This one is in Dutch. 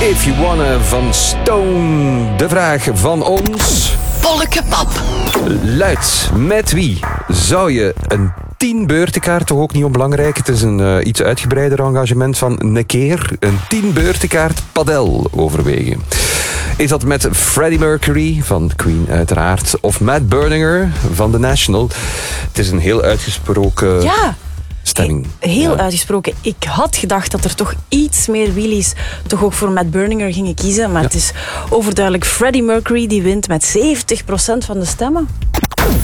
If You Wanna van Stone. De vraag van ons... Bollekepap. Luidt, met wie zou je een 10 beurtenkaart, toch ook niet onbelangrijk, het is een iets uitgebreider engagement van een keer, een 10 beurtenkaart padel overwegen? Is dat met Freddie Mercury van Queen uiteraard, of Matt Berninger van The National? Het is een heel uitgesproken... Ja. Stemming. Heel uitgesproken. Ik had gedacht dat er toch iets meer wheelies toch ook voor Matt Berninger gingen kiezen. Maar het is overduidelijk Freddie Mercury die wint met 70% van de stemmen.